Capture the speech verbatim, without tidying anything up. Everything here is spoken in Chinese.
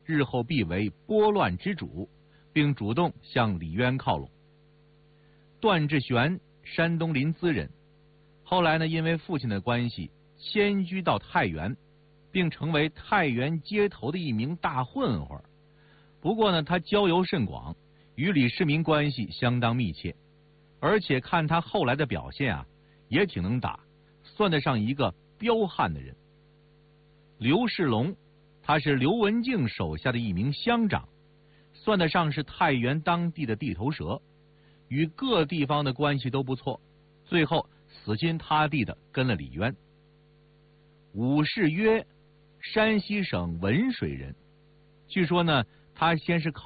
日后必为拨乱之主，并主动向李渊靠拢。段志玄，山东临淄人，后来呢，因为父亲的关系，迁居到太原，并成为太原街头的一名大混混。不过呢，他交友甚广，与李世民关系相当密切，而且看他后来的表现啊，也挺能打，算得上一个彪悍的人。刘世龙，他是刘文静手下的一名乡长，算得上是太原当地的地头蛇，与各地方的关系都不错，最后死心塌地的跟了李渊。武士约，山西省文水人，据说呢，他先是靠